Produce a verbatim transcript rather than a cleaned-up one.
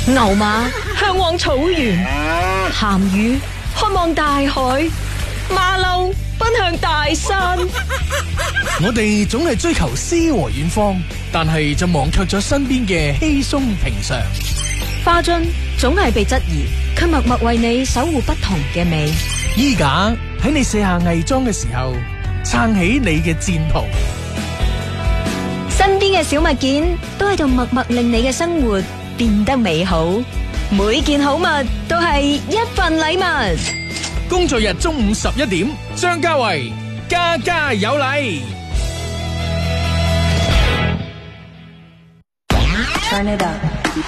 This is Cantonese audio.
牛馬向往草原，鹹魚渴望大海，馬騮奔向大山。 我哋總係追求詩和遠方，但係就忘卻咗身邊嘅稀鬆平常。 花樽總係被質疑，卻默默為你守護不同嘅美。 衣架喺你卸下偽裝嘅時候，撐起你嘅戰袍。 身邊嘅小物件都喺度默默令你嘅生活變得美好。每件好物都係一份禮物。 工作日中午十一點，張家維家家有禮。 Turn it up.